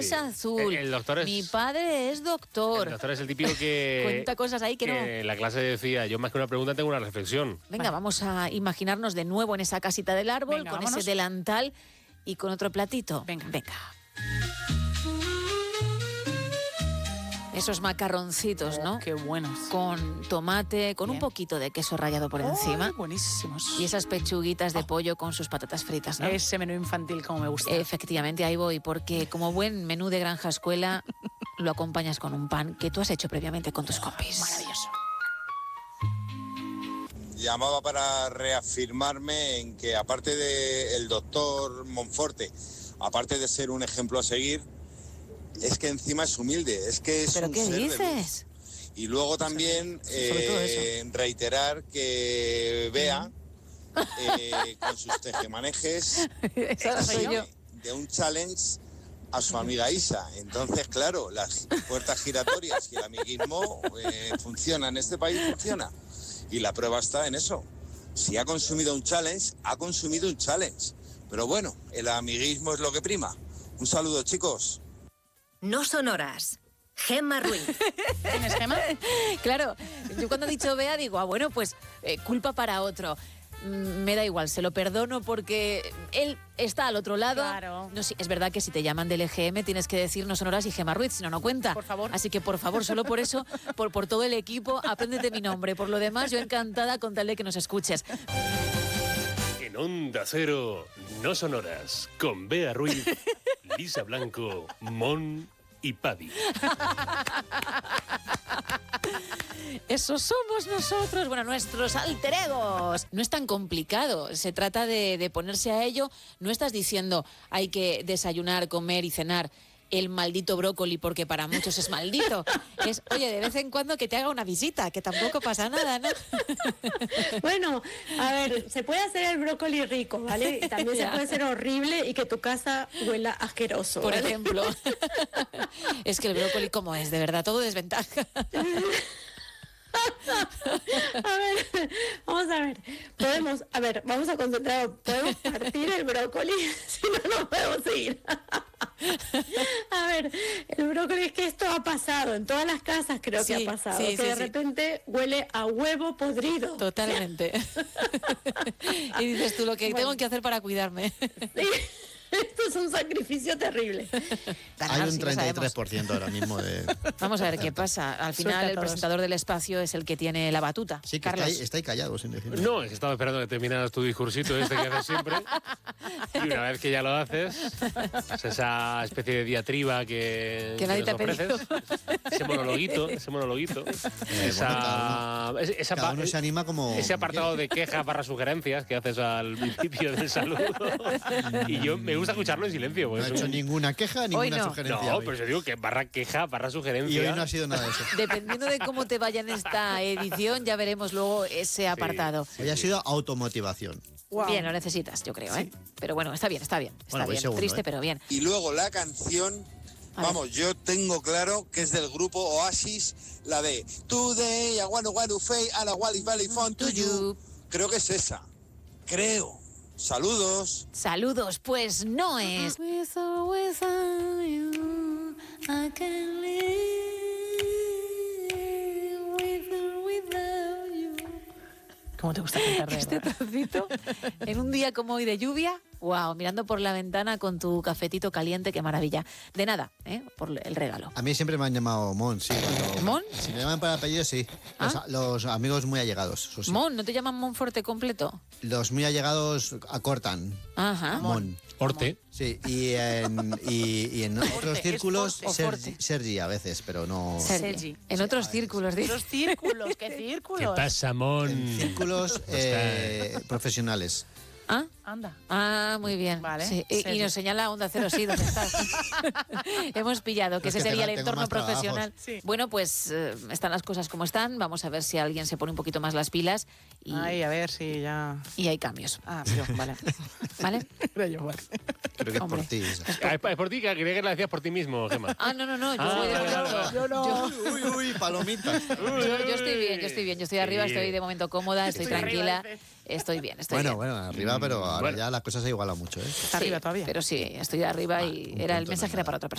es azul. El doctor es... Mi padre es doctor. El doctor es el típico que... Cuenta cosas ahí que no... En la clase decía, yo más que una pregunta tengo una reflexión. Venga, vamos a imaginarnos de nuevo en esa casita del árbol, Venga, con vámonos. ese delantal y con otro platito. Venga. Esos macarroncitos, ¿no? Qué buenos. Con tomate, con un Bien. poquito de queso rallado por encima. Ay, buenísimos. Y esas pechuguitas de pollo con sus patatas fritas, ¿no? Ese menú infantil como me gusta. Efectivamente, ahí voy, porque como buen menú de granja escuela, lo acompañas con un pan que tú has hecho previamente con tus compis. Maravilloso. Llamaba para reafirmarme en que aparte del doctor Monforte, aparte de ser un ejemplo a seguir, es que encima es humilde, es que es ¿Pero un qué ser de luz. dices? Y luego también sobre todo eso. reiterar que Bea, con sus tejemanejes, Esa soy yo. de un challenge a su amiga Isa. Entonces, claro, las puertas giratorias y el amiguismo funciona en este país, funciona. Y la prueba está en eso. Si ha consumido un challenge, ha consumido un challenge. Pero bueno, el amiguismo es lo que prima. Un saludo, chicos. No son horas. Gemma Ruiz. ¿Tienes Gemma? Claro, yo cuando he dicho Bea digo, bueno, pues culpa para otro. Me da igual, se lo perdono porque él está al otro lado. Claro. No, sí, es verdad que si te llaman del EGM tienes que decir no son horas y Gemma Ruiz, si no, no cuenta. Por favor. Así que por favor, solo por eso, por todo el equipo, apréndete mi nombre. Por lo demás, yo encantada con tal de que nos escuches. En Onda Cero, no son horas, con Bea Ruiz, Lisa Blanco, Mon y Paddy. Esos somos nosotros, bueno, nuestros alter egos. No es tan complicado, se trata de ponerse a ello. No estás diciendo hay que desayunar, comer y cenar el maldito brócoli porque para muchos es maldito. Es, oye, de vez en cuando que te haga una visita, que tampoco pasa nada, ¿no? Bueno, a ver, se puede hacer el brócoli rico, ¿vale? Y también se Ya. puede hacer horrible y que tu casa huela asqueroso, Por ¿vale? ejemplo. Es que el brócoli, ¿cómo es? De verdad, todo desventaja. A ver, vamos a ver, vamos a concentrar, podemos partir el brócoli, si no, no podemos seguir. A ver, el brócoli, es que esto ha pasado, en todas las casas creo que Sí, ha pasado, sí, que sí, de sí. repente huele a huevo podrido. Totalmente. Y dices tú lo que tengo que hacer para cuidarme. Sí. Esto es un sacrificio terrible. Hay un Sí, lo sabemos. 33% ahora mismo de... Vamos a ver qué pasa. Al final, Suelta a el todos. presentador del espacio es el que tiene la batuta. Sí, que Carlos. está ahí callado sin decir nada. No, es que estaba esperando que terminaras tu discursito este que haces siempre. Y una vez que ya lo haces, es esa especie de diatriba que nadie nos te ha pedido. ofreces, ese monologuito, esa Cada uno se anima como... ese apartado de quejas barra sugerencias que haces al principio del saludo. Y yo me gusta escucharlo en silencio. No porque ha es hecho un- ninguna queja, ninguna no. sugerencia. No, hoy. pero yo digo que barra queja, barra Y sugerencia. hoy no ha sido nada de eso. Dependiendo de cómo te vaya en esta edición, ya veremos luego ese apartado. Hoy ha sido automotivación. Wow. Bien, lo necesitas, yo creo, ¿eh? Pero bueno, está bien, está bien. Está Bueno, voy bien. segundo, Triste, ¿eh? pero bien. Y luego la canción, A ver. vamos, yo tengo claro que es del grupo Oasis, la de Today I wanna fade and I want valley fun to you. Creo que es esa. Creo. Saludos. Saludos, pues no es. With or without you, I can live with or without you. ¿Cómo te gusta cantar de Este verdad? trocito, en un día como hoy de lluvia, wow, mirando por la ventana con tu cafetito caliente, qué maravilla. De nada, por el regalo. A mí siempre me han llamado Mon, sí. cuando- ¿Mon? Si me llaman por apellido, sí. Los amigos muy allegados, eso sí. Mon, ¿no te llaman Monforte completo? Los muy allegados acortan. Ajá. Mon. Orte. Sí, y en otros es círculos, Forte, Forte. Sergi a veces, pero no... Sergi. En otros círculos, dice. Los círculos, ¿qué círculos? ¿Qué pasa, Mon? En círculos profesionales. ¿Ah? Anda. Ah, muy bien. Vale, Sí, y Sergi. nos señala Onda Cero, sí, ¿dónde estás? Hemos pillado que Es ese que sería el tengo entorno más trabajos. profesional. Sí. Bueno, pues están las cosas como están. Vamos a ver si alguien se pone un poquito más las pilas y, Ay, a ver si ya... y hay cambios. Ah, yo, vale. ¿Vale? Era yo, vale. Creo que es Hombre. por ti. Isa. Es por ti, que creía que la decías por ti mismo, Gemma. Ah, no, yo Ah, voy de vale, momento- vale. Yo no. Uy, uy, palomitas. yo estoy bien, yo estoy arriba, Sí. estoy de momento cómoda, estoy Estoy tranquila, arriba, dice. estoy bien, estoy Bueno, bien. bueno, arriba, pero ahora Bueno. ya la cosa se iguala mucho, ¿eh? Está arriba todavía. Pero sí, estoy arriba y un era el punto mensaje no era es para otra persona.